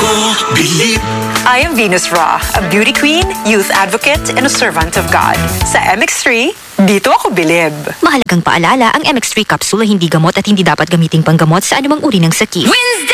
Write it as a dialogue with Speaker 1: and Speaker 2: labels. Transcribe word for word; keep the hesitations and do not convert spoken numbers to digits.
Speaker 1: I am Venus Ra, a beauty queen, youth advocate, and a servant of God. Sa M X three, dito ako bilib.
Speaker 2: Mahalagang paalala, ang M X three capsule ay hindi gamot at hindi dapat gamiting panggamot sa anumang uri ng sakit.
Speaker 3: Wednesday!